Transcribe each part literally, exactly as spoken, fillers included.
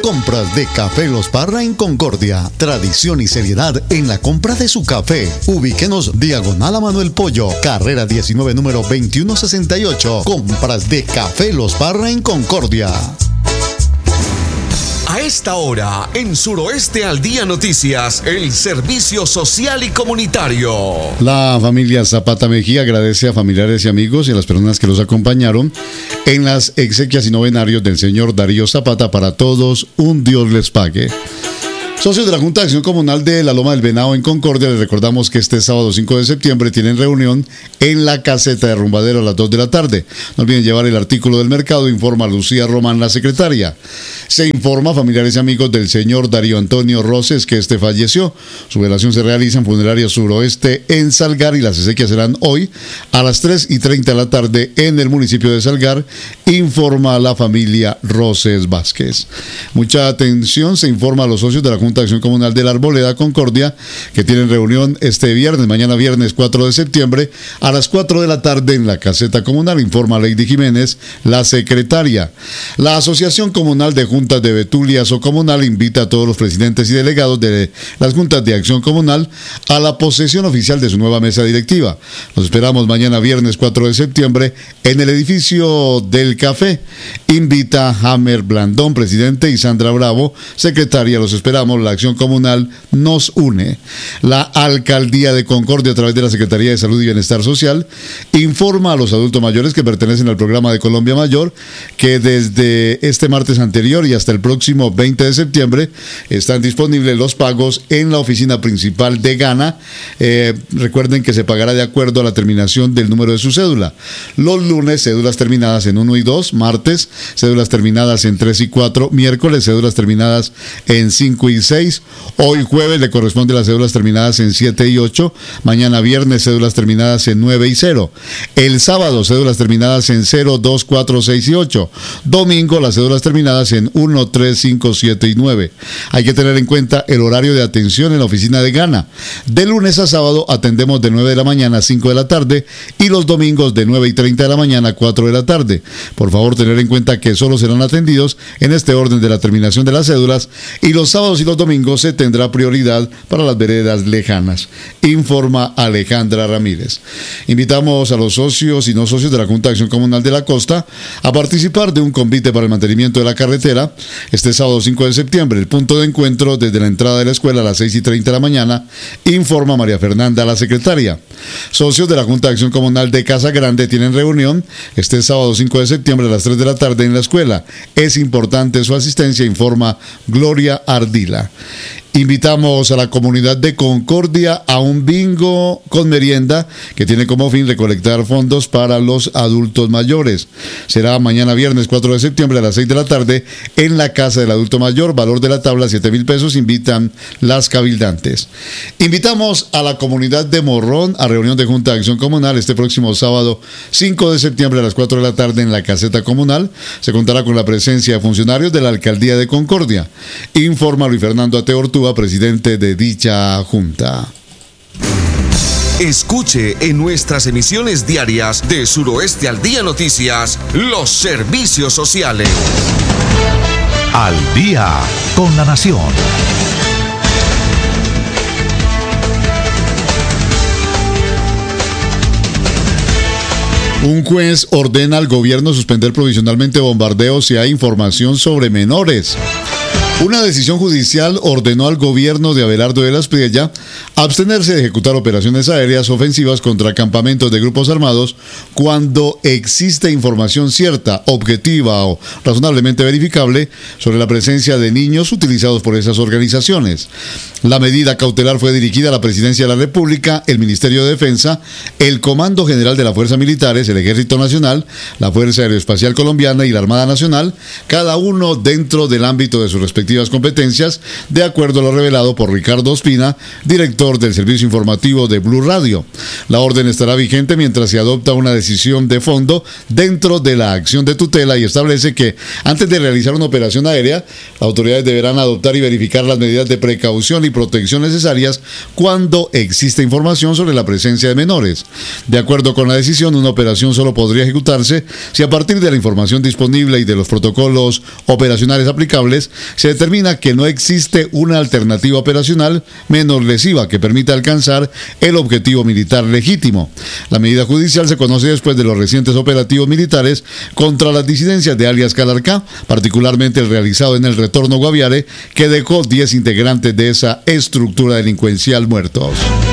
Compras de Café Los Parra en Concordia. Tradición y seriedad en la compra de su café. Ubíquenos diagonal a Manuel Pollo, carrera diecinueve, número veintiuno sesenta y ocho. Compras de Café Los Parra en Concordia. A esta hora, en Suroeste al Día Noticias, el servicio social y comunitario. La familia Zapata Mejía agradece a familiares y amigos y a las personas que los acompañaron en las exequias y novenarios del señor Darío Zapata. Para todos, un Dios les pague. Socios de la Junta de Acción Comunal de la Loma del Venado en Concordia, les recordamos que este sábado cinco de septiembre tienen reunión en la caseta de Rumbadero a las dos de la tarde. No olviden llevar el artículo del mercado, informa Lucía Román, la secretaria. Se informa a familiares y amigos del señor Darío Antonio Roses que este falleció. Su velación se realiza en Funeraria Suroeste en Salgar y las exequias serán hoy a las tres y treinta de la tarde en el municipio de Salgar, informa la familia Roses Vázquez. Mucha atención, se informa a los socios de la Junta de Acción Comunal de la Arboleda Concordia que tienen reunión este viernes, mañana viernes cuatro de septiembre a las cuatro de la tarde en la caseta comunal, informa Lady Jiménez, la secretaria. La Asociación Comunal de Juntas de Betulias o Comunal invita a todos los presidentes y delegados de las Juntas de Acción Comunal a la posesión oficial de su nueva mesa directiva. Nos esperamos mañana viernes cuatro de septiembre en el edificio del Café. Invita Hammer Blandón, presidente, y Sandra Bravo, secretaria. Los esperamos. La acción comunal nos une. La Alcaldía de Concordia, a través de la Secretaría de Salud y Bienestar Social, informa a los adultos mayores que pertenecen al programa de Colombia Mayor que desde este martes anterior y hasta el próximo veinte de septiembre están disponibles los pagos en la oficina principal de Gana. Eh, recuerden que se pagará de acuerdo a la terminación del número de su cédula. Los lunes, cédulas terminadas en uno y dos, martes, cédulas terminadas en tres y cuatro, miércoles, cédulas terminadas en cinco y seis, hoy jueves le corresponde las cédulas terminadas en siete y ocho, mañana viernes cédulas terminadas en nueve y cero, el sábado cédulas terminadas en cero, dos, cuatro, seis y ocho, domingo las cédulas terminadas en uno, tres, cinco, siete y nueve. Hay que tener en cuenta el horario de atención en la oficina de Gana. De lunes a sábado atendemos de nueve de la mañana a cinco de la tarde y los domingos de nueve y treinta de la mañana a cuatro de la tarde. Por favor, tener en cuenta que solo serán atendidos en este orden de la terminación de las cédulas y los sábados y los domingos se tendrá prioridad para las veredas lejanas, informa Alejandra Ramírez. Invitamos a los socios y no socios de la Junta de Acción Comunal de la Costa a participar de un convite para el mantenimiento de la carretera este sábado cinco de septiembre. El punto de encuentro desde la entrada de la escuela a las seis y treinta de la mañana, informa María Fernanda, la secretaria. Socios de la Junta de Acción Comunal de Casa Grande tienen reunión este sábado cinco de septiembre a las tres de la tarde en la escuela. Es importante su asistencia, informa Gloria Ardila. Invitamos a la comunidad de Concordia a un bingo con merienda que tiene como fin recolectar fondos para los adultos mayores. Será mañana viernes cuatro de septiembre a las seis de la tarde en la Casa del Adulto Mayor. Valor de la tabla siete mil pesos. Invitan las cabildantes. Invitamos a la comunidad de Morrón a reunión de Junta de Acción Comunal este próximo sábado cinco de septiembre a las cuatro de la tarde en la caseta comunal. Se contará con la presencia de funcionarios de la Alcaldía de Concordia. Informa Luis Fernando Ate Ortúa, presidente de dicha junta. Escuche en nuestras emisiones diarias de Suroeste al Día Noticias los servicios sociales. Al día con la nación. Un juez ordena al gobierno suspender provisionalmente bombardeos si hay información sobre menores. Una decisión judicial ordenó al gobierno de Abelardo de las Priella abstenerse de ejecutar operaciones aéreas ofensivas contra campamentos de grupos armados cuando existe información cierta, objetiva o razonablemente verificable sobre la presencia de niños utilizados por esas organizaciones. La medida cautelar fue dirigida a la Presidencia de la República, el Ministerio de Defensa, el Comando General de las Fuerzas Militares, el Ejército Nacional, la Fuerza Aeroespacial Colombiana y la Armada Nacional, cada uno dentro del ámbito de sus respectivas competencias, de acuerdo a lo revelado por Ricardo Ospina, director del servicio informativo de Blue Radio. La orden estará vigente mientras se adopta una decisión de fondo dentro de la acción de tutela y establece que antes de realizar una operación aérea, las autoridades deberán adoptar y verificar las medidas de precaución y protección necesarias cuando existe información sobre la presencia de menores. De acuerdo con la decisión, una operación solo podría ejecutarse si a partir de la información disponible y de los protocolos operacionales aplicables se determina que no existe una alternativa operacional menos lesiva que permita alcanzar el objetivo militar legítimo. La medida judicial se conoce después de los recientes operativos militares contra las disidencias de alias Calarcá, particularmente el realizado en el retorno Guaviare, que dejó diez integrantes de esa estructura delincuencial muertos.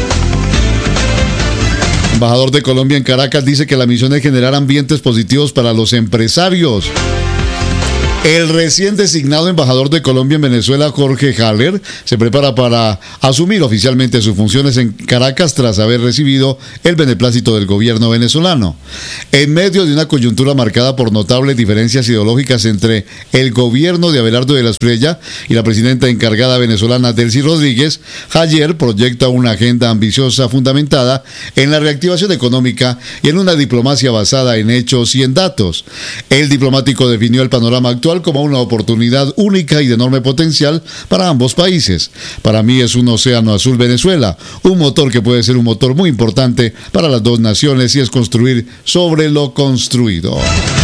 El embajador de Colombia en Caracas dice que la misión es generar ambientes positivos para los empresarios. El recién designado embajador de Colombia en Venezuela, Jorge Haller, se prepara para asumir oficialmente sus funciones en Caracas tras haber recibido el beneplácito del gobierno venezolano. En medio de una coyuntura marcada por notables diferencias ideológicas entre el gobierno de Abelardo de la Espriella y la presidenta encargada venezolana Delcy Rodríguez, Haller proyecta una agenda ambiciosa fundamentada en la reactivación económica y en una diplomacia basada en hechos y en datos. El diplomático definió el panorama actual como una oportunidad única y de enorme potencial para ambos países. Para mí es un océano azul Venezuela, un motor que puede ser un motor muy importante para las dos naciones y es construir sobre lo construido.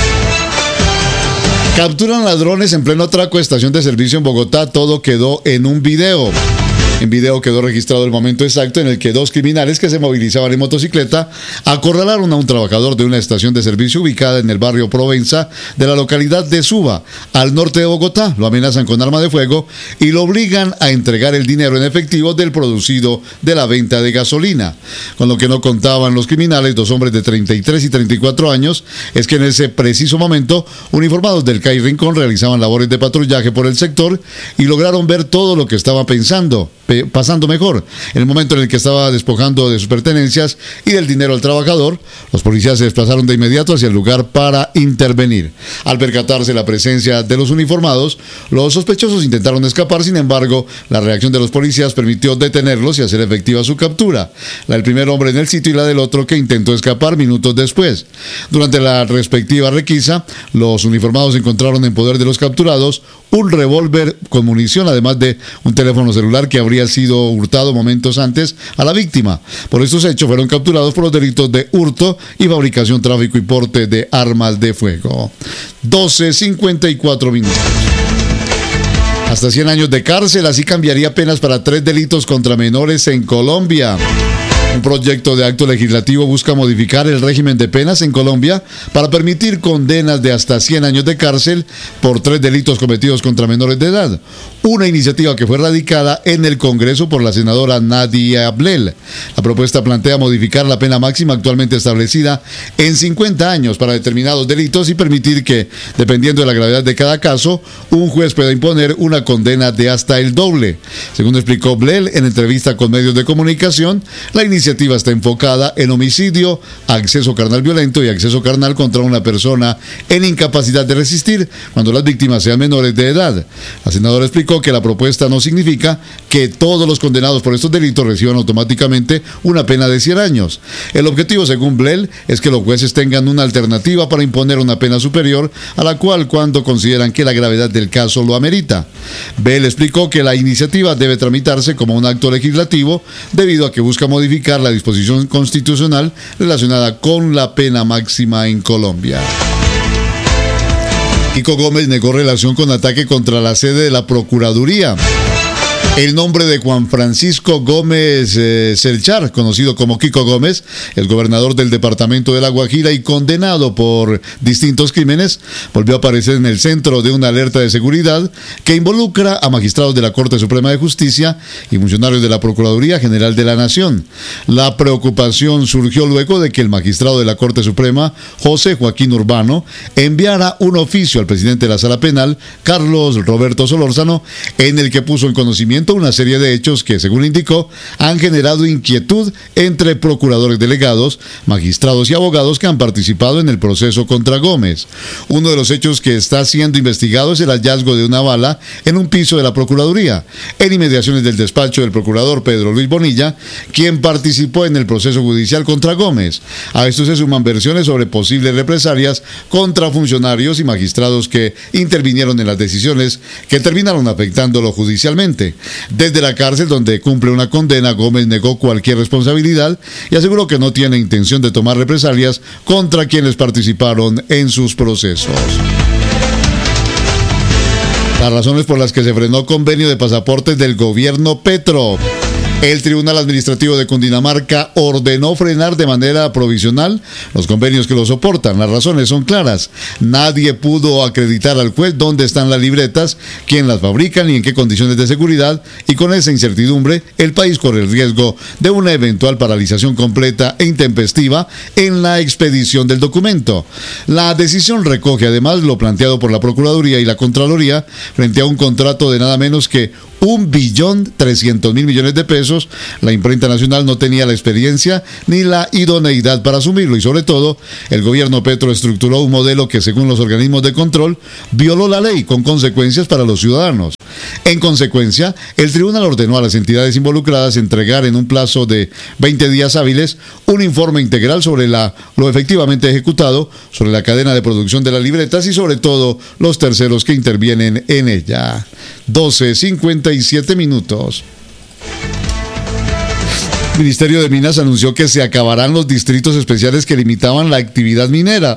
Capturan ladrones en pleno atraco de estación de servicio en Bogotá, todo quedó en un video. En video quedó registrado el momento exacto en el que dos criminales que se movilizaban en motocicleta acorralaron a un trabajador de una estación de servicio ubicada en el barrio Provenza de la localidad de Suba, al norte de Bogotá. Lo amenazan con arma de fuego y lo obligan a entregar el dinero en efectivo del producido de la venta de gasolina. Con lo que no contaban los criminales, dos hombres de treinta y tres y treinta y cuatro años, es que en ese preciso momento, uniformados del C A I Rincón realizaban labores de patrullaje por el sector y lograron ver todo lo que estaba pensando. pasando mejor. En el momento en el que estaba despojando de sus pertenencias y del dinero al trabajador, los policías se desplazaron de inmediato hacia el lugar para intervenir. Al percatarse la presencia de los uniformados, los sospechosos intentaron escapar, sin embargo, la reacción de los policías permitió detenerlos y hacer efectiva su captura. La del primer hombre en el sitio y la del otro que intentó escapar minutos después. Durante la respectiva requisa, los uniformados encontraron en poder de los capturados un revólver con munición, además de un teléfono celular que habría sido hurtado momentos antes a la víctima. Por estos hechos fueron capturados por los delitos de hurto y fabricación, tráfico y porte de armas de fuego. doce cincuenta y cuatro minutos. Hasta cien años de cárcel, así cambiaría penas para tres delitos contra menores en Colombia. Un proyecto de acto legislativo busca modificar el régimen de penas en Colombia para permitir condenas de hasta cien años de cárcel por tres delitos cometidos contra menores de edad. Una iniciativa que fue radicada en el Congreso por la senadora Nadia Ablel. La propuesta plantea modificar la pena máxima actualmente establecida en cincuenta años para determinados delitos y permitir que, dependiendo de la gravedad de cada caso, un juez pueda imponer una condena de hasta el doble. Según explicó Ablel en entrevista con medios de comunicación, la iniciativa La iniciativa está enfocada en homicidio, acceso carnal violento y acceso carnal contra una persona en incapacidad de resistir cuando las víctimas sean menores de edad. La senadora explicó que la propuesta no significa que todos los condenados por estos delitos reciban automáticamente una pena de cien años. El objetivo, según Blel, es que los jueces tengan una alternativa para imponer una pena superior a la cual cuando consideran que la gravedad del caso lo amerita. Blel explicó que la iniciativa debe tramitarse como un acto legislativo debido a que busca modificar la disposición constitucional relacionada con la pena máxima en Colombia. Kiko Gómez negó relación con ataque contra la sede de la Procuraduría. El nombre de Juan Francisco Gómez eh, Selchar, conocido como Kiko Gómez, el gobernador del departamento de La Guajira y condenado por distintos crímenes, volvió a aparecer en el centro de una alerta de seguridad que involucra a magistrados de la Corte Suprema de Justicia y funcionarios de la Procuraduría General de la Nación. La preocupación surgió luego de que el magistrado de la Corte Suprema, José Joaquín Urbano, enviara un oficio al presidente de la Sala Penal, Carlos Roberto Solórzano, en el que puso en conocimiento una serie de hechos que, según indicó, han generado inquietud entre procuradores delegados, magistrados y abogados que han participado en el proceso contra Gómez. Uno de los hechos que está siendo investigado es el hallazgo de una bala en un piso de la Procuraduría, en inmediaciones del despacho del procurador Pedro Luis Bonilla, quien participó en el proceso judicial contra Gómez. A esto se suman versiones sobre posibles represalias contra funcionarios y magistrados que intervinieron en las decisiones que terminaron afectándolo judicialmente. Desde la cárcel, donde cumple una condena, Gómez negó cualquier responsabilidad y aseguró que no tiene intención de tomar represalias contra quienes participaron en sus procesos. Las razones por las que se frenó convenio de pasaportes del gobierno Petro. El Tribunal Administrativo de Cundinamarca ordenó frenar de manera provisional los convenios que lo soportan. Las razones son claras. Nadie pudo acreditar al juez dónde están las libretas, quién las fabrican y en qué condiciones de seguridad, y con esa incertidumbre el país corre el riesgo de una eventual paralización completa e intempestiva en la expedición del documento. La decisión recoge además lo planteado por la Procuraduría y la Contraloría frente a un contrato de nada menos que un billón trescientos mil millones de pesos. La imprenta nacional no tenía la experiencia ni la idoneidad para asumirlo y sobre todo el gobierno Petro estructuró un modelo que según los organismos de control violó la ley con consecuencias para los ciudadanos. En consecuencia, el tribunal ordenó a las entidades involucradas entregar en un plazo de veinte días hábiles un informe integral sobre la, lo efectivamente ejecutado, sobre la cadena de producción de las libretas y sobre todo los terceros que intervienen en ella. doce cincuenta y siete minutos. El Ministerio de Minas anunció que se acabarán los distritos especiales que limitaban la actividad minera.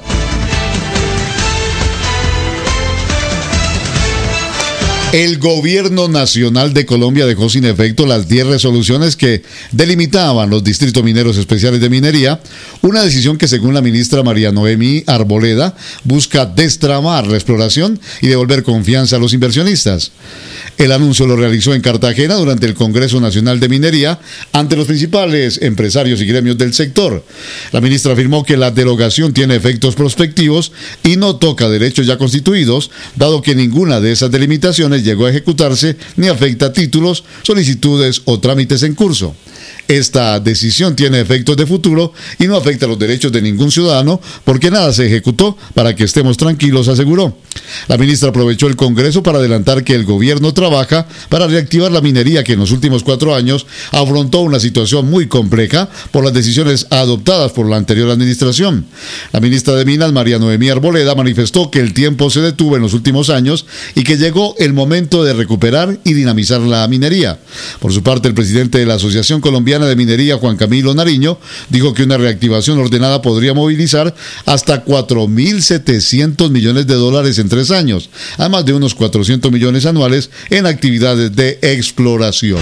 El Gobierno Nacional de Colombia dejó sin efecto las diez resoluciones que delimitaban los distritos mineros especiales de minería, una decisión que según la ministra María Noemí Arboleda busca destramar la exploración y devolver confianza a los inversionistas. El anuncio lo realizó en Cartagena durante el Congreso Nacional de Minería ante los principales empresarios y gremios del sector. La ministra afirmó que la derogación tiene efectos prospectivos y no toca derechos ya constituidos, dado que ninguna de esas delimitaciones llegó a ejecutarse ni afecta títulos, solicitudes o trámites en curso. Esta decisión tiene efectos de futuro y no afecta los derechos de ningún ciudadano porque nada se ejecutó para que estemos tranquilos, aseguró. La ministra aprovechó el Congreso para adelantar que el gobierno trabaja para reactivar la minería que en los últimos cuatro años afrontó una situación muy compleja por las decisiones adoptadas por la anterior administración. La ministra de Minas, María Noemí Arboleda, manifestó que el tiempo se detuvo en los últimos años y que llegó el momento de recuperar y dinamizar la minería. Por su parte, el presidente de la Asociación Colombiana de Minería, Juan Camilo Nariño, dijo que una reactivación ordenada podría movilizar hasta cuatro mil setecientos millones de dólares en tres años, además de unos cuatrocientos millones anuales en actividades de exploración.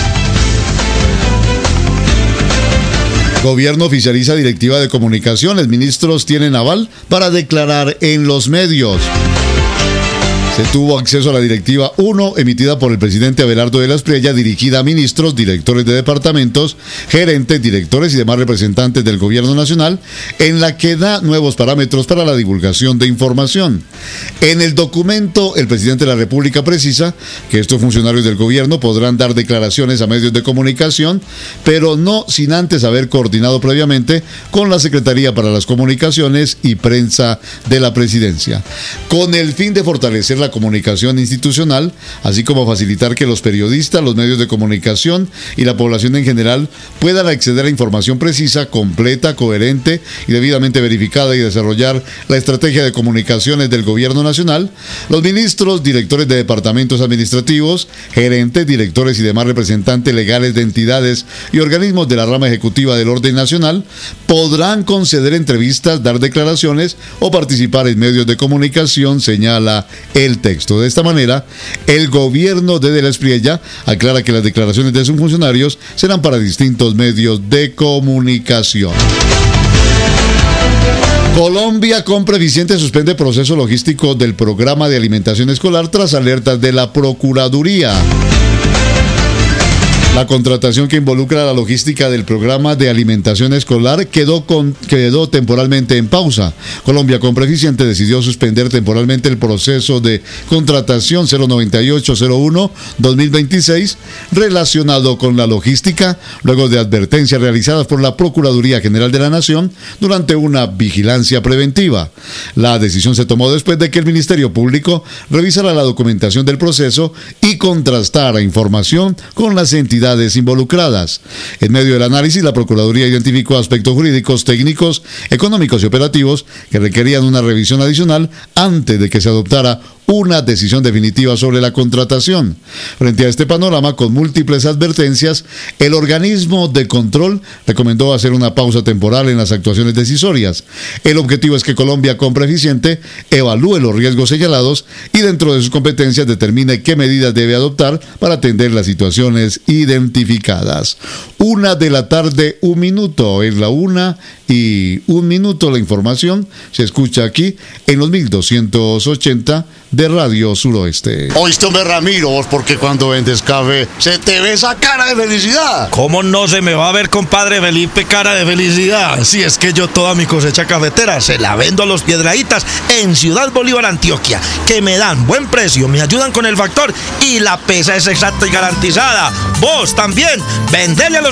Gobierno oficializa directiva de comunicaciones. Ministros tienen aval para declarar en los medios. Se tuvo acceso a la Directiva uno, emitida por el presidente Abelardo de la Espriella, dirigida a ministros, directores de departamentos, gerentes, directores y demás representantes del Gobierno Nacional, en la que da nuevos parámetros para la divulgación de información. En el documento, el presidente de la República precisa que estos funcionarios del gobierno podrán dar declaraciones a medios de comunicación, pero no sin antes haber coordinado previamente con la Secretaría para las Comunicaciones y Prensa de la Presidencia, con el fin de fortalecer la comunicación institucional, así como facilitar que los periodistas, los medios de comunicación y la población en general puedan acceder a información precisa, completa, coherente y debidamente verificada y desarrollar la estrategia de comunicaciones del Gobierno Nacional. Los ministros, directores de departamentos administrativos, gerentes, directores y demás representantes legales de entidades y organismos de la rama ejecutiva del orden nacional podrán conceder entrevistas, dar declaraciones o participar en medios de comunicación, señala el texto. De esta manera, el gobierno de De la Espriella aclara que las declaraciones de sus funcionarios serán para distintos medios de comunicación. Colombia Compra Eficiente suspende proceso logístico del programa de alimentación escolar tras alertas de la Procuraduría. La contratación que involucra la logística del programa de alimentación escolar quedó, con, quedó temporalmente en pausa. Colombia Compra Eficiente decidió suspender temporalmente el proceso de contratación cero noventa y ocho cero uno dos mil veintiséis relacionado con la logística, luego de advertencias realizadas por la Procuraduría General de la Nación durante una vigilancia preventiva. La decisión se tomó después de que el Ministerio Público revisara la documentación del proceso y contrastara información con las entidades involucradas. En medio del análisis, la Procuraduría identificó aspectos jurídicos, técnicos, económicos y operativos que requerían una revisión adicional antes de que se adoptara una decisión definitiva sobre la contratación. Frente a este panorama, con múltiples advertencias, el organismo de control recomendó hacer una pausa temporal en las actuaciones decisorias. El objetivo es que Colombia compre eficiente, evalúe los riesgos señalados y dentro de sus competencias determine qué medidas debe adoptar para atender las situaciones identificadas. Una de la tarde, un minuto, es la una y un minuto. La información se escucha aquí en los mil doscientos ochenta de Radio Suroeste. Oíste, hombre, Ramiro, vos porque cuando vendes café se te ve esa cara de felicidad. ¿Cómo no se me va a ver, compadre Felipe, cara de felicidad? Si es que yo toda mi cosecha cafetera se la vendo a los Piedrahítas en Ciudad Bolívar, Antioquia, que me dan buen precio, me ayudan con el factor y la pesa es exacta y garantizada. Vos también, vendele a los